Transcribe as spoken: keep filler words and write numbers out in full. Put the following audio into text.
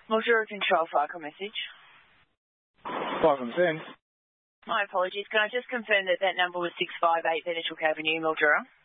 Mildura Control, FICO message. FICO send. My apologies. Can I just confirm that that number was six five eight Benedict Avenue, Mildura?